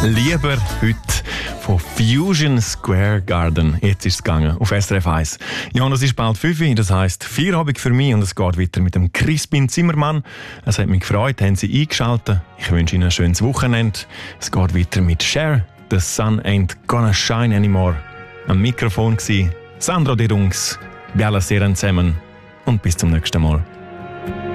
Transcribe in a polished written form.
Lieber heute von Fusion Square Garden. Jetzt ist es gegangen auf SRF 1. Ja, und es ist bald 5 Uhr, das heisst Feierabend für mich und es geht weiter mit dem Crispin Zimmermann. Es hat mich gefreut, haben Sie eingeschaltet. Ich wünsche Ihnen ein schönes Wochenende. Es geht weiter mit Cher. The sun ain't gonna shine anymore. Am Mikrofon war Sandro De Rungs. Wir alle sehr zusammen und bis zum nächsten Mal.